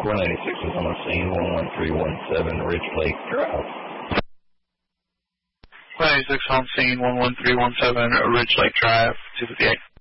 Core 96 is on the scene, 11317 Ridge Lake Drive. 96 on scene, 11317 Ridge Lake Drive, 258.